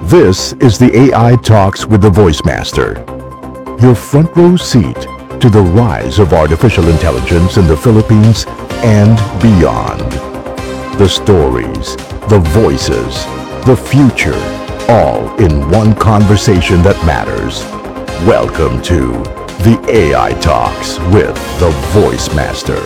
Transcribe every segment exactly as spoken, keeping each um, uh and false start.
This is the A I Talks with the Voice Master, your front row seat to the rise of artificial intelligence in the Philippines and beyond. The stories, the voices, the future, all in one conversation that matters. Welcome to the A I Talks with the Voice Master.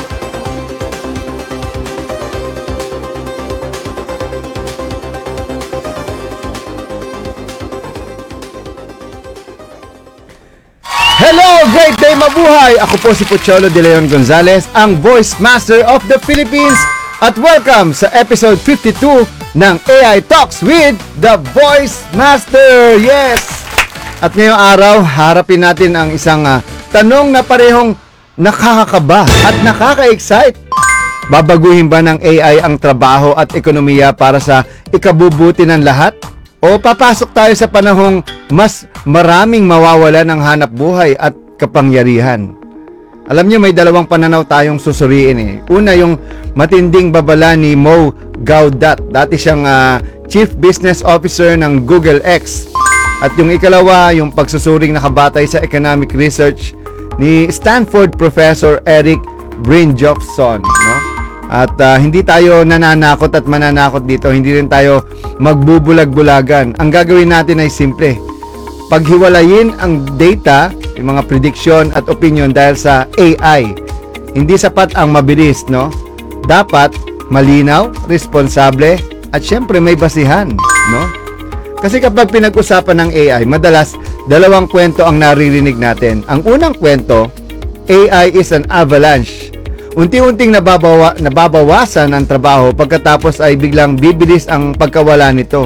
Hello! Great day mabuhay! Ako po si Pocholo De Leon Gonzalez, ang Voice Master of the Philippines, at welcome sa episode fifty-two ng A I Talks with the Voice Master! Yes! At ngayong araw, harapin natin ang isang uh, tanong na parehong nakakakaba at nakaka-excite. Babaguhin ba ng A I ang trabaho at ekonomiya para sa ikabubuti ng lahat? O papasok tayo sa panahong mas maraming mawawala ng hanap buhay at kapangyarihan? Alam niyo, may dalawang pananaw tayong susuriin eh. Una, yung matinding babala ni Mo Gaudat. Dati siyang uh, Chief Business Officer ng Google X. At yung ikalawa, yung pagsusuring nakabatay sa economic research ni Stanford Professor Eric Brynjolfsson, no? At uh, hindi tayo nananakot at mananakot dito. Hindi rin tayo magbubulag-bulagan. Ang gagawin natin ay simple. Paghiwalayin ang data, yung mga prediction at opinion dahil sa A I. Hindi sapat ang mabilis, no? Dapat malinaw, responsable, at syempre may basihan, no? Kasi kapag pinag-usapan ng A I, madalas dalawang kwento ang naririnig natin. Ang unang kwento, A I is an avalanche. Unti-unting nababawa, nababawasan ang trabaho pagkatapos ay biglang bibilis ang pagkawala nito.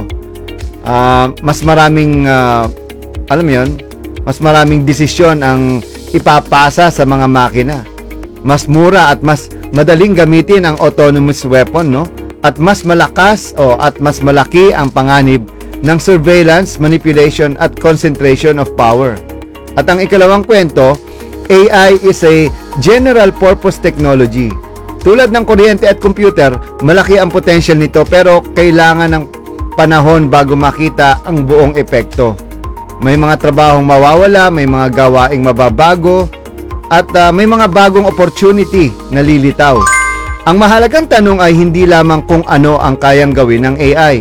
Uh, mas maraming, uh, alam mo yun, mas maraming desisyon ang ipapasa sa mga makina. Mas mura at mas madaling gamitin ang autonomous weapon, no? At mas malakas o at mas malaki ang panganib ng surveillance, manipulation at concentration of power. At ang ikalawang kwento, A I is a general purpose technology. Tulad ng kuryente at computer, malaki ang potential nito pero kailangan ng panahon bago makita ang buong epekto. May mga trabahong mawawala, may mga gawaing mababago, at uh, may mga bagong opportunity na lilitaw. Ang mahalagang tanong ay hindi lamang kung ano ang kayang gawin ng A I,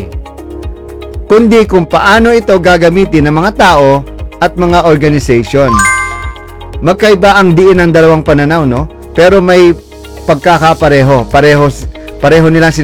kundi kung paano ito gagamitin ng mga tao at mga organization. Magkaiba ang diin ng dalawang pananaw, no? Pero may pagkakapareho. Pareho, pareho nilang